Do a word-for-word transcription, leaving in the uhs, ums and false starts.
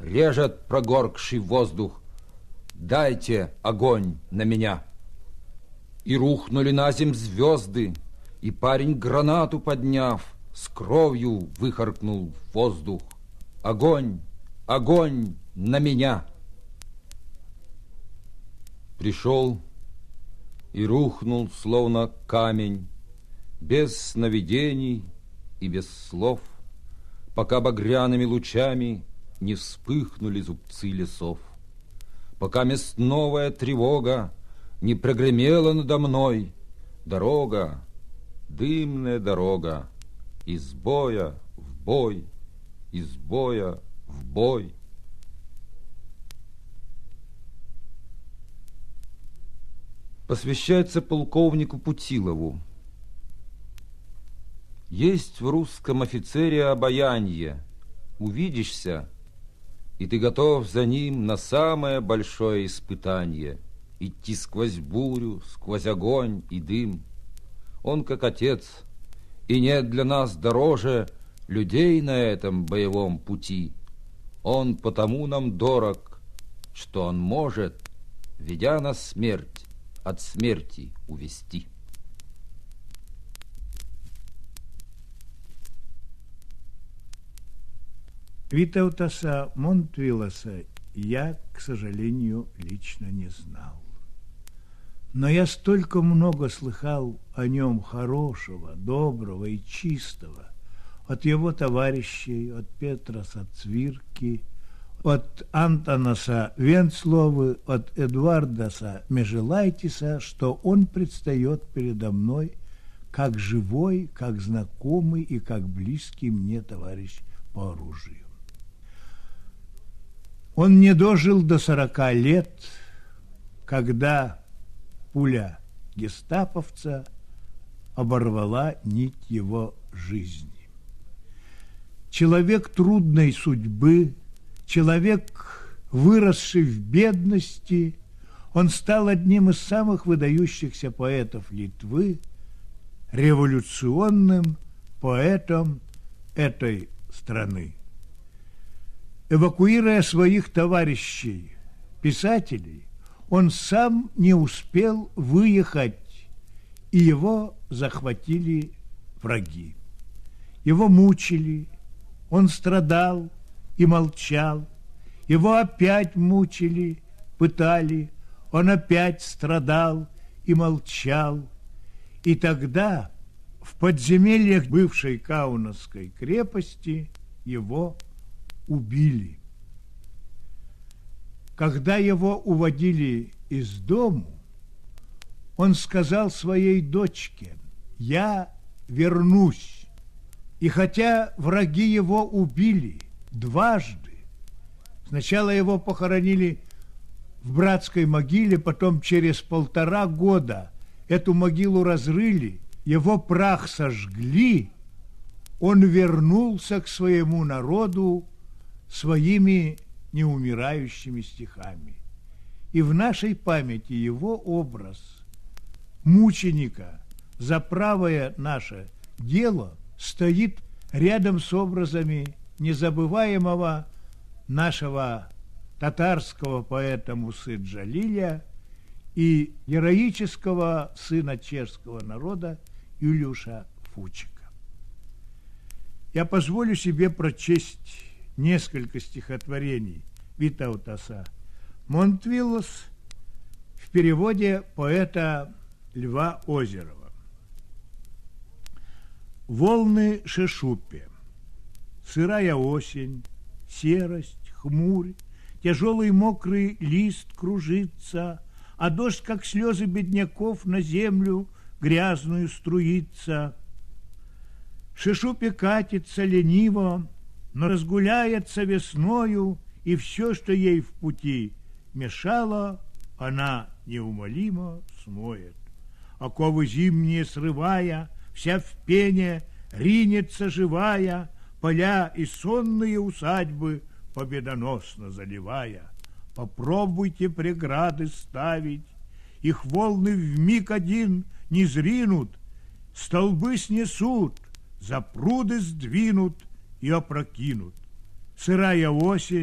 режет прогоркший воздух. Дайте огонь на меня. И рухнули на земь звезды, и парень, гранату подняв, с кровью выхаркнул в воздух. Огонь, огонь на меня. Пришел и рухнул, словно камень, без сновидений и без слов, пока багряными лучами не вспыхнули зубцы лесов, пока местновая тревога не прогремела надо мной. Дорога, дымная дорога, из боя в бой, из боя в бой. Посвящается полковнику Путилову. Есть в русском офицере обаяние. Увидишься, и ты готов за ним на самое большое испытание. Идти сквозь бурю, сквозь огонь и дым. Он как отец, и нет для нас дороже людей на этом боевом пути. Он потому нам дорог, что он может, ведя на смерть, от смерти увести. Витаутаса Монтвиллоса я, к сожалению, лично не знал. Но я столько много слыхал о нем хорошего, доброго и чистого от его товарищей, от Петраса Цвирки, от Антонаса Венцловы, от Эдуардаса Межелайтиса, что он предстает передо мной как живой, как знакомый и как близкий мне товарищ по оружию. Он не дожил до сорока лет, когда пуля гестаповца оборвала нить его жизни. Человек трудной судьбы, человек, выросший в бедности, он стал одним из самых выдающихся поэтов Литвы, революционным поэтом этой страны. Эвакуируя своих товарищей, писателей, он сам не успел выехать, и его захватили враги. Его мучили, он страдал и молчал. Его опять мучили, пытали, он опять страдал и молчал. И тогда в подземельях бывшей Каунасской крепости его убили. Когда его уводили из дому, он сказал своей дочке: «Я вернусь». И хотя враги его убили дважды, сначала его похоронили в братской могиле, потом через полтора года эту могилу разрыли, его прах сожгли, он вернулся к своему народу своими неумирающими стихами. И в нашей памяти его образ мученика за правое наше дело стоит рядом с образами незабываемого нашего татарского поэта Мусы Джалиля и героического сына чешского народа Юлиуша Фучика. Я позволю себе прочесть несколько стихотворений Витаутаса Монтвиллос в переводе поэта Льва Озерова. Волны Шешупе, сырая осень, серость, хмурь, тяжелый мокрый лист кружится, а дождь, как слезы бедняков, на землю грязную струится. Шешупе катится лениво, но разгуляется весною, и все, что ей в пути мешало, она неумолимо смоет. Оковы зимние срывая, вся в пене ринется живая, поля и сонные усадьбы победоносно заливая. Попробуйте преграды ставить, их волны вмиг один не зринут, столбы снесут, запруды сдвинут и опрокинут. Сырая осень